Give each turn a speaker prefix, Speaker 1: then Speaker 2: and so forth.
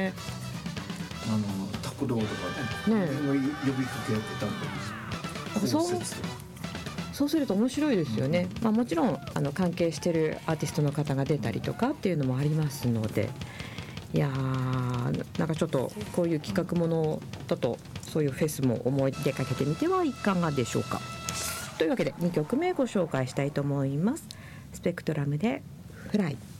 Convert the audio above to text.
Speaker 1: ね。
Speaker 2: 拓郎とかね呼びかけやってたんで、
Speaker 1: そうすると面白いですよね。もちろん関係してるアーティストの方が出たりとかっていうのもありますので、いやー、なんかちょっとこういう企画ものだとそういうフェスも思い出かけてみてはいかがでしょうか。というわけで2曲目ご紹介したいと思います。スペクトラムでフライ。